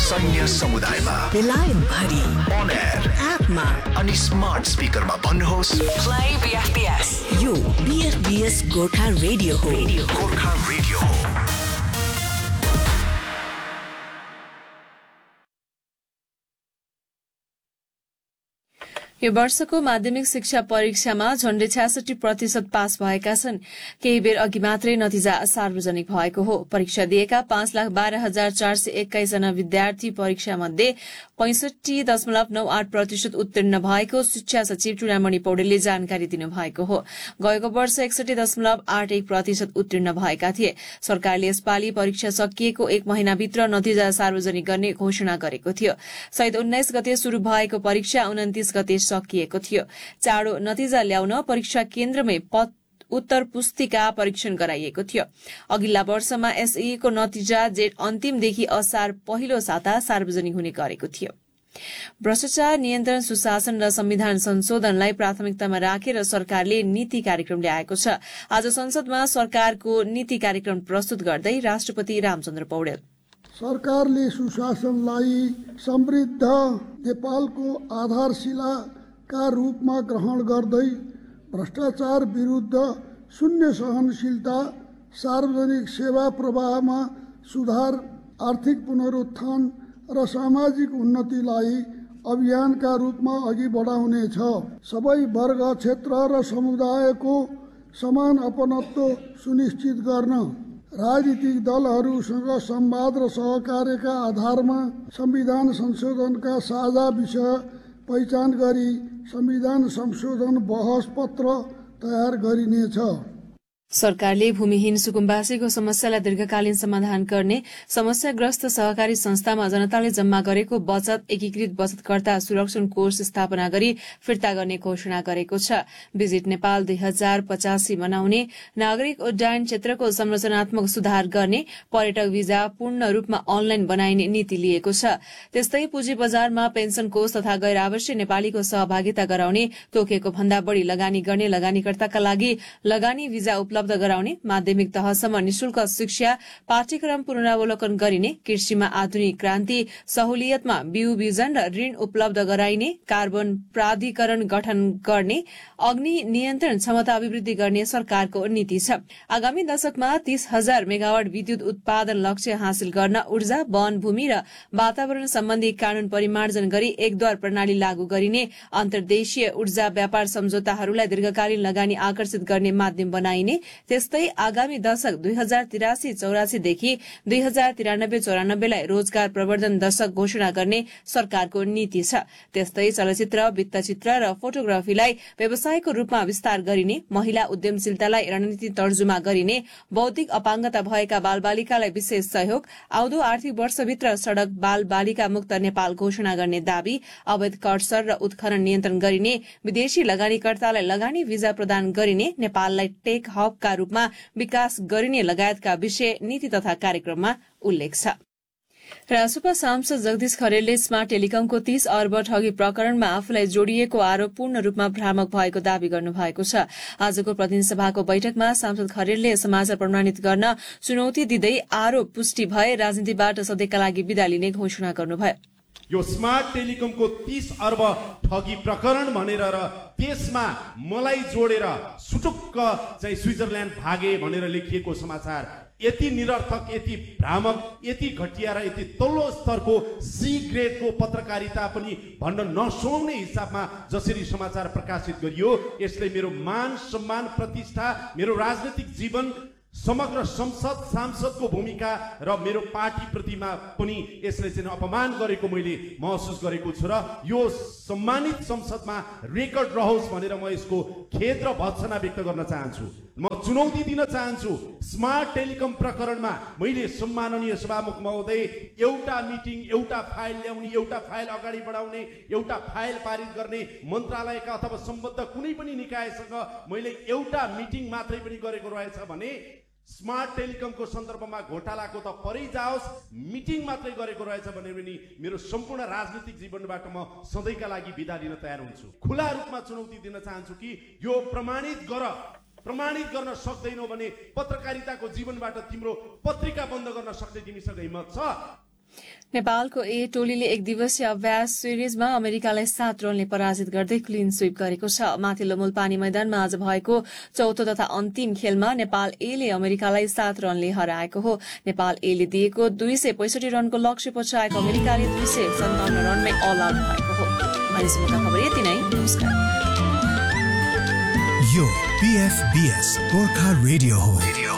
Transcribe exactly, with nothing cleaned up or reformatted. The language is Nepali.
सैन्य समुदायमा बेलायत भरि on air एपमा अनि स्मार्ट स्पिकरमा भन्नुहोस् प्ले बीएफबीएस। यो बीएफबीएस गोर्खा रेडियो हो। गोर्खा रेडियो हो। यो वर्षको माध्यमिक शिक्षा परीक्षामा झण्डै छ्यासठी प्रतिशत पास भएका छन्। केही बेर अघि मात्रै नतिजा सार्वजनिक भएको हो। परीक्षा दिएका पाँच लाख बाह्र हजार चार सय एक्काइस जना विद्यार्थी परीक्षा मध्ये पैंसठी दशमलव नौ आठ प्रतिशत उत्तीर्ण भएको शिक्षा सचिव चुडामणि पौडेलले जानकारी दिनुभएको हो। गएको वर्ष एकसठी दशमलव आठ एक प्रतिशत उत्तीर्ण भएका थिए। सरकारले यसपालि परीक्षा सकिएको एक महिनाभित्र नतिजा सार्वजनिक गर्ने घोषणा गरेको थियो। चैत उन्नाइस गते शुरू भएको परीक्षा उन्तिस गते सकिएको थियो। चाँडो नतिजा ल्याउन परीक्षा केन्द्रमै उत्तर पुस्तिका परीक्षण गराइएको थियो। अघिल्ला वर्षमा एसई को नतिजा जेठ अन्तिमदेखि असार पहिलो साता सार्वजनिक हुने गरेको थियो। भ्रष्टाचार नियन्त्रण, सुशासन र संविधान संशोधनलाई प्राथमिकतामा राखेर सरकारले नीति कार्यक्रम ल्याएको छ। आज संसदमा सरकारको नीति कार्यक्रम प्रस्तुत गर्दै राष्ट्रपति रामचन्द्र पौडेल सरकारले सुशासनलाई समृद्ध नेपालको आधारशिलाका रूपमा ग्रहण गर्दै भ्रष्टाचार विरुद्ध शून्य सहनशीलता, सार्वजनिक सेवा प्रवाहमा सुधार, आर्थिक पुनरुत्थान र सामाजिक उन्नतिलाई अभियानका रूपमा अघि बढाउनेछ। सबै वर्ग, क्षेत्र र समुदायको समान अपनत्व सुनिश्चित गर्न राजनीतिक दलहरूसँग संवाद र सहकार्यका आधारमा संविधान संशोधनका साझा विषय पहिचान गरी संविधान संशोधन बहस पत्र तयार गरिनेछ। सरकारले भूमिहीन सुकुम्बासीको समस्यालाई दीर्घकालीन समाधान गर्ने, समस्याग्रस्त सहकारी संस्थामा जनताले जम्मा गरेको बचत एकीकृत बचतकर्ता सुरक्षण कोष स्थापना गरी फिर्ता गर्ने घोषणा गरेको छ। भिजिट नेपाल दुई हजार पचासी मनाउने, नागरिक उड्डयन क्षेत्रको संरचनात्मक सुधार गर्ने, पर्यटक भिजा पूर्ण रूपमा अनलाइन बनाइने नीति लिएको छ। त्यस्तै पुँजी बजारमा पेन्सन कोष तथा गैर आवासीय नेपालीको सहभागिता गराउने, तोकेको भन्दा बढ़ी लगानी गर्ने लगानीकर्ताका लागि लगानी भिजा उपलब्ध उपलब्ध गराउने, माध्यमिक तहसम्म निशुल्क शिक्षा पाठ्यक्रम पुनरावलोकन गरिने, कृषिमा आधुनिक क्रान्ति, सहुलियतमा बिउ बिजन र ऋण उपलब्ध गराइने, कार्बन प्राधिकरण गठन गर्ने, अग्नि नियन्त्रण क्षमता अभिवृद्धि गर्ने सरकारको नीति छ। आगामी दशकमा तीस हजार मेगावाट विद्युत उत्पादन लक्ष्य हासिल गर्न ऊर्जा, वन, भूमि र वातावरण सम्बन्धी कानून परिमार्जन गरी एकद्वार प्रणाली लागू गरिने, अन्तर्देशीय ऊर्जा व्यापार सम्झौताहरूलाई दीर्घकालीन लगानी आकर्षित गर्ने माध्यम बनाइने, त्यस्तै आगामी दशक दुई हजार तिरासी चौरासीदेखि दुई हजार तिरानब्बे चौरानब्बेलाई रोजगार प्रवर्धन दशक घोषणा गर्ने सरकारको नीति छ। त्यस्तै चलचित्र, वृत्तचित्र र फोटोग्राफीलाई व्यवसायको रूपमा विस्तार गरिने, महिला उद्यमशीलतालाई रणनीति तर्जुमा गरिने, बौद्धिक अपाङ्गता भएका बालबालिकालाई विशेष सहयोग, आउँदो आर्थिक वर्षभित्र सड़क बाल बालिका मुक्त नेपाल घोषणा गर्ने दावी, अवैध कर्सर र उत्खनन नियन्त्रण गरिने, विदेशी लगानीकर्तालाई लगानी भिजा प्रदान गरिने, नेपाललाई टेक हब का रूपमा विकास गरिने लगायतका विषय नीति तथा कार्यक्रममा उल्लेख छ। रासुपा सांसद जगदीश खरेलले स्मार्ट टेलिकमको तीस अर्ब ठगी प्रकरणमा आफूलाई जोडिएको आरोप पूर्ण रूपमा भ्रामक भएको दावी गर्नुभएको छ। आजको प्रतिनिधि सभाको बैठकमा सांसद खरेलले समाचार प्रमाणित गर्न चुनौती दिँदै आरोप पुष्टि भए राजनीतिबाट सधैँका लागि विदा लिने घोषणा गर्नुभयो। यो स्मार्ट टेलिकमको तीस अर्ब ठगी प्रकरण भनेर र त्यसमा मलाई जोडेर सुटुक्क चाहिँ स्विजरल्याण्ड भागे भनेर लेखिएको समाचार यति निरर्थक, यति भ्रामक, यति घटिया र यति तल्लो स्तरको सी ग्रेडको पत्रकारिता पनि भन्न नसुहाउने हिसाबमा जसरी समाचार प्रकाशित गरियो, यसले मेरो मान सम्मान प्रतिष्ठा, मेरो राजनीतिक जीवन, समग्र संसद सांसदको भूमिका र मेरो पार्टी प्रतिमा पनि यसले चाहिँ अपमान गरेको मैले महसुस गरेको छु र यो सम्मानित संसदमा रेकर्ड रहोस् भनेर म यसको खेद र भत्सना व्यक्त गर्न चाहन्छु। म चुनौती दिन चाहन्छु। स्मार्ट टेलिकम प्रकरणमा मैले सम्माननीय सभामुख महोदय एउटा मिटिङ, एउटा फाइल ल्याउने, एउटा फाइल अगाडि बढाउने, एउटा फाइल पारित गर्ने, मन्त्रालयका अथवा सम्बद्ध कुनै पनि निकायसँग मैले एउटा मिटिङ मात्रै पनि गरेको रहेछ भने स्मार्ट टेलिकमको सन्दर्भमा घोटालाको त परै जाओस्, मिटिङ मात्रै गरेको रहेछ भने पनि मेरो सम्पूर्ण राजनीतिक जीवनबाट म सधैँका लागि बिदा दिन तयार हुन्छु। खुला रूपमा चुनौती दिन चाहन्छु कि यो प्रमाणित गर। प्रमाणित गर्न सक्दैनौ भने पत्रकारिताको जीवनबाट तिम्रो पत्रिका बन्द गर्न सक्ने तिमीसँग हिम्मत छ? नेपालको ए टोलीले एक दिवसीय अभ्यास सिरिजमा अमेरिकालाई सात रनले पराजित गर्दै क्लिन स्वीप गरेको छ। माथिल्लो मुलपानी मैदानमा आज भएको चौथो तथा अन्तिम खेलमा नेपाल एले अमेरिकालाई सात रनले हराएको हो। नेपाल एले दिएको दुई सय पैसठी रनको लक्ष्य पछाएको अमेरिकाले दुई सय सन्ताउन्न रनमै अल आउट भएको हो। अहिलेसम्मका खबर यति नै। नमस्कार। यो पीएफबीएस गोर्खा रेडियो हो।